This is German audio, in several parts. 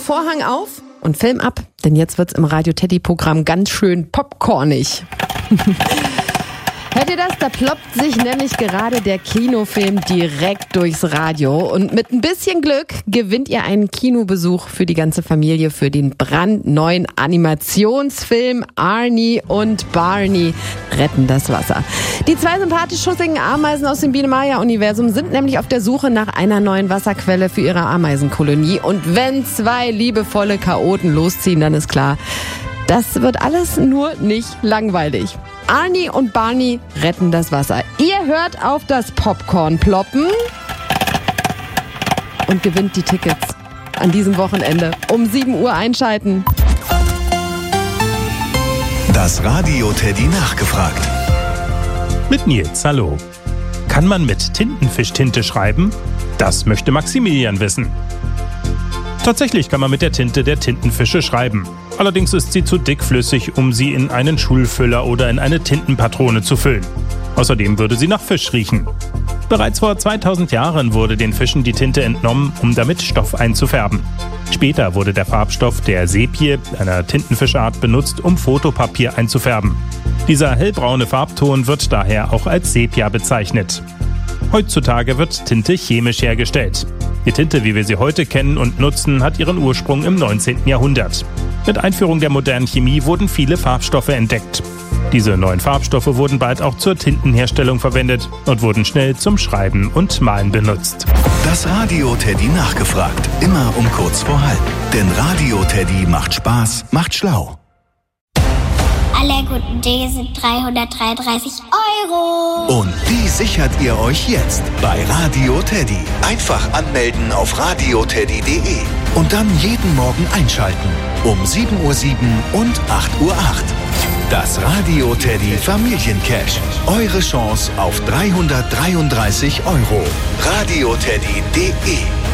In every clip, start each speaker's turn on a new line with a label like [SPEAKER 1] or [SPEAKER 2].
[SPEAKER 1] Vorhang auf und Film ab, denn jetzt wird's im Radio Teddy-Programm ganz schön popcornig. Hört ihr das? Da ploppt sich nämlich gerade der Kinofilm direkt durchs Radio. Und mit ein bisschen Glück gewinnt ihr einen Kinobesuch für die ganze Familie für den brandneuen Animationsfilm Arnie und Barney retten das Wasser. Die zwei sympathisch schussigen Ameisen aus dem Biene-Maya-Universum sind nämlich auf der Suche nach einer neuen Wasserquelle für ihre Ameisenkolonie. Und wenn zwei liebevolle Chaoten losziehen, dann ist klar, das wird alles nur nicht langweilig. Arnie und Barney retten das Wasser. Ihr hört auf das Popcorn ploppen und gewinnt die Tickets an diesem Wochenende. Um 7 Uhr einschalten.
[SPEAKER 2] Das Radio Teddy nachgefragt.
[SPEAKER 3] Mit Nils, hallo. Kann man mit Tintenfischtinte schreiben? Das möchte Maximilian wissen. Tatsächlich kann man mit der Tinte der Tintenfische schreiben. Allerdings ist sie zu dickflüssig, um sie in einen Schulfüller oder in eine Tintenpatrone zu füllen. Außerdem würde sie nach Fisch riechen. Bereits vor 2000 Jahren wurde den Fischen die Tinte entnommen, um damit Stoff einzufärben. Später wurde der Farbstoff der Sepie, einer Tintenfischart, benutzt, um Fotopapier einzufärben. Dieser hellbraune Farbton wird daher auch als Sepia bezeichnet. Heutzutage wird Tinte chemisch hergestellt. Die Tinte, wie wir sie heute kennen und nutzen, hat ihren Ursprung im 19. Jahrhundert. Mit Einführung der modernen Chemie wurden viele Farbstoffe entdeckt. Diese neuen Farbstoffe wurden bald auch zur Tintenherstellung verwendet und wurden schnell zum Schreiben und Malen benutzt.
[SPEAKER 2] Das Radio Teddy nachgefragt. Immer um kurz vor halb. Denn Radio Teddy macht Spaß, macht schlau.
[SPEAKER 4] Alle guten Dinge sind 333 €.
[SPEAKER 2] Und die sichert ihr euch jetzt bei Radio Teddy. Einfach anmelden auf radioteddy.de und dann jeden Morgen einschalten. Um 7:07 Uhr und 8:08 Uhr. Das Radio Teddy Familiencash. Eure Chance auf 333 €. radioteddy.de.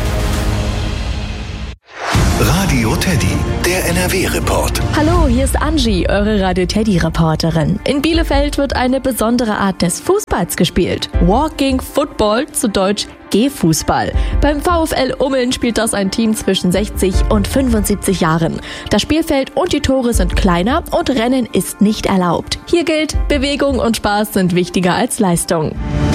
[SPEAKER 2] Radio Teddy, der NRW-Report.
[SPEAKER 5] Hallo, hier ist Angie, eure Radio Teddy-Reporterin. In Bielefeld wird eine besondere Art des Fußballs gespielt. Walking Football, zu Deutsch Gehfußball. Beim VfL Ummeln spielt das ein Team zwischen 60 und 75 Jahren. Das Spielfeld und die Tore sind kleiner und Rennen ist nicht erlaubt. Hier gilt, Bewegung und Spaß sind wichtiger als Leistung.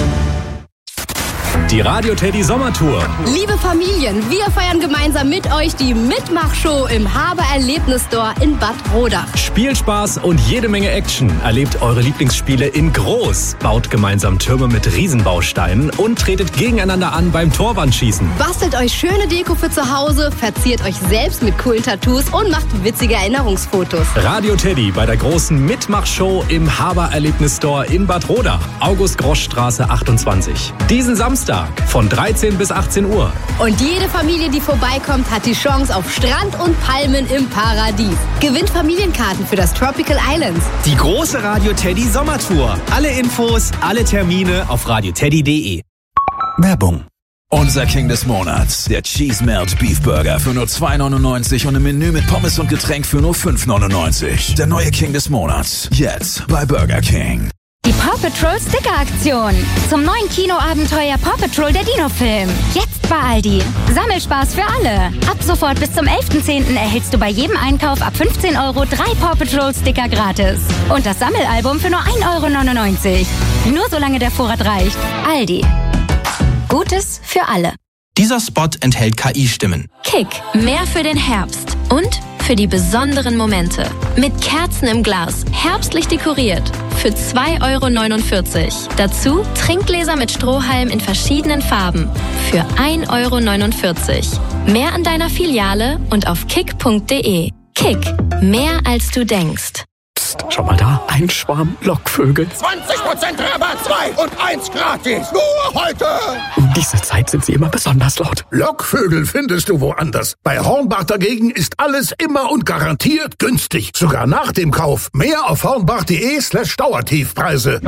[SPEAKER 6] Die Radio Teddy Sommertour.
[SPEAKER 7] Liebe Familien, wir feiern gemeinsam mit euch die Mitmachshow im Haber Erlebnisstore in Bad Rodach.
[SPEAKER 6] Spielspaß und jede Menge Action. Erlebt eure Lieblingsspiele in groß. Baut gemeinsam Türme mit Riesenbausteinen und tretet gegeneinander an beim Torwandschießen.
[SPEAKER 7] Bastelt euch schöne Deko für zu Hause, verziert euch selbst mit coolen Tattoos und macht witzige Erinnerungsfotos.
[SPEAKER 6] Radio Teddy bei der großen Mitmachshow im Haber Erlebnisstore in Bad Rodach. August-Grosch-Straße 28. Diesen Samstag von 13 bis 18 Uhr.
[SPEAKER 7] Und jede Familie, die vorbeikommt, hat die Chance auf Strand und Palmen im Paradies. Gewinnt Familienkarten für das Tropical Islands.
[SPEAKER 8] Die große Radio Teddy Sommertour. Alle Infos, alle Termine auf radioteddy.de.
[SPEAKER 2] Werbung. Unser King des Monats, der Cheese Melt Beef Burger für nur 2,99 und im Menü mit Pommes und Getränk für nur 5,99. Der neue King des Monats, jetzt bei Burger King.
[SPEAKER 9] Die Paw Patrol Sticker-Aktion. Zum neuen Kinoabenteuer Paw Patrol der Dino-Film. Jetzt bei Aldi. Sammelspaß für alle. Ab sofort bis zum 11.10. erhältst du bei jedem Einkauf ab 15 € 3 Paw Patrol Sticker gratis. Und das Sammelalbum für nur 1,99 €. Nur solange der Vorrat reicht. Aldi. Gutes für alle.
[SPEAKER 8] Dieser Spot enthält KI-Stimmen.
[SPEAKER 10] Kick. Mehr für den Herbst. Und für die besonderen Momente. Mit Kerzen im Glas. Herbstlich dekoriert. Für 2,49 €. Dazu Trinkgläser mit Strohhalm in verschiedenen Farben. Für 1,49 €. Mehr an deiner Filiale und auf kick.de. Kick. Mehr als du denkst.
[SPEAKER 11] Psst, schau mal da. Ein Schwarm Lockvögel.
[SPEAKER 12] 20% Rabatt, 2 und 1 gratis. Nur heute.
[SPEAKER 11] Um diese Zeit sind sie immer besonders laut.
[SPEAKER 12] Lockvögel findest du woanders. Bei Hornbach dagegen ist alles immer und garantiert günstig. Sogar nach dem Kauf. Mehr auf hornbach.de/Dauertiefpreise.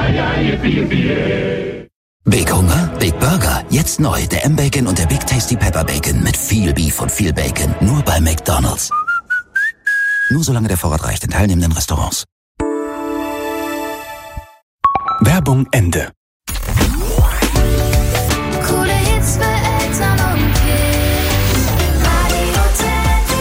[SPEAKER 13] Big Hunger, Big Burger. Jetzt neu der M-Bacon und der Big Tasty Pepper Bacon mit viel Beef und viel Bacon. Nur bei McDonald's. Nur solange der Vorrat reicht in teilnehmenden Restaurants.
[SPEAKER 8] Werbung Ende.
[SPEAKER 4] Coole Hits für Eltern und Kids. Radio Teddy.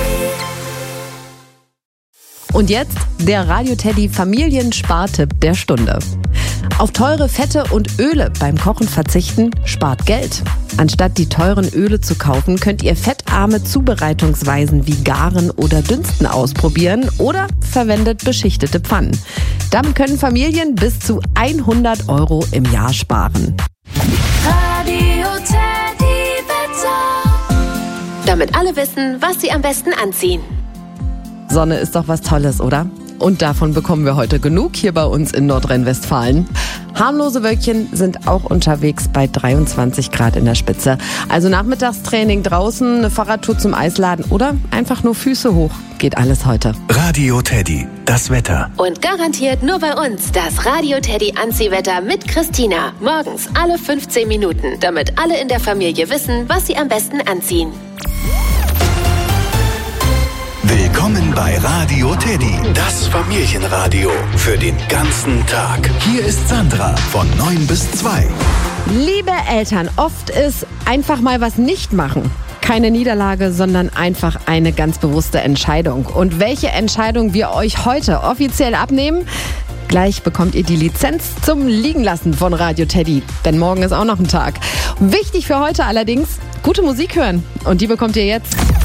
[SPEAKER 1] Und jetzt der Radio Teddy Familienspartipp der Stunde. Auf teure Fette und Öle beim Kochen verzichten spart Geld. Anstatt die teuren Öle zu kaufen, könnt ihr fettarme Zubereitungsweisen wie Garen oder Dünsten ausprobieren oder verwendet beschichtete Pfannen. Damit können Familien bis zu 100 € im Jahr sparen.
[SPEAKER 10] Radio Teddy Wetter. Damit alle wissen, was sie am besten anziehen.
[SPEAKER 1] Sonne ist doch was Tolles, oder? Und davon bekommen wir heute genug hier bei uns in Nordrhein-Westfalen. Harmlose Wölkchen sind auch unterwegs bei 23 Grad in der Spitze. Also Nachmittagstraining draußen, eine Fahrradtour zum Eisladen oder einfach nur Füße hoch. Geht alles heute.
[SPEAKER 2] Radio Teddy, das Wetter.
[SPEAKER 10] Und garantiert nur bei uns das Radio Teddy Anziehwetter mit Christina. Morgens alle 15 Minuten, damit alle in der Familie wissen, was sie am besten anziehen.
[SPEAKER 2] Willkommen bei Radio Teddy, das Familienradio für den ganzen Tag. Hier ist Sandra von 9 bis 2.
[SPEAKER 1] Liebe Eltern, oft ist einfach mal was nicht machen keine Niederlage, sondern einfach eine ganz bewusste Entscheidung. Und welche Entscheidung wir euch heute offiziell abnehmen? Gleich bekommt ihr die Lizenz zum Liegenlassen von Radio Teddy, denn morgen ist auch noch ein Tag. Wichtig für heute allerdings, gute Musik hören und die bekommt ihr jetzt.